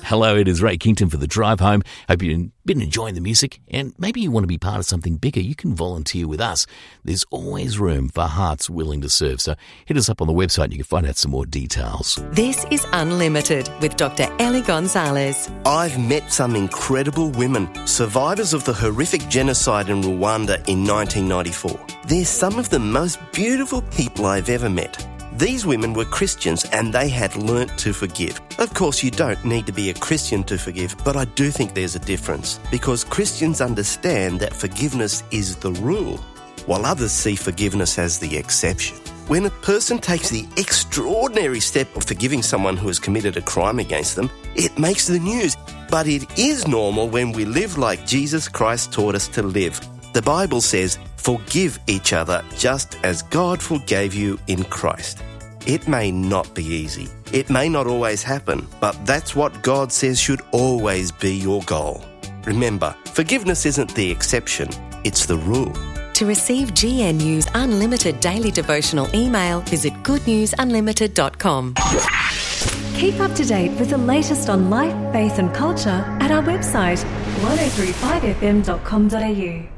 Hello, it is Ray Kington for The Drive Home. Hope you've been enjoying the music, and maybe you want to be part of something bigger. You can volunteer with us. There's always room for hearts willing to serve. So hit us up on the website and you can find out some more details. This is Unlimited with Dr. Ellie Gonzalez. I've met some incredible women, survivors of the horrific genocide in Rwanda in 1994. They're some of the most beautiful people I've ever met. These women were Christians and they had learnt to forgive. Of course, you don't need to be a Christian to forgive, but I do think there's a difference because Christians understand that forgiveness is the rule, while others see forgiveness as the exception. When a person takes the extraordinary step of forgiving someone who has committed a crime against them, it makes the news. But it is normal when we live like Jesus Christ taught us to live. The Bible says, forgive each other just as God forgave you in Christ. It may not be easy. It may not always happen, but that's what God says should always be your goal. Remember, forgiveness isn't the exception, it's the rule. To receive GNU's Unlimited Daily Devotional email, visit goodnewsunlimited.com. Keep up to date with the latest on life, faith and culture at our website 1035fm.com.au.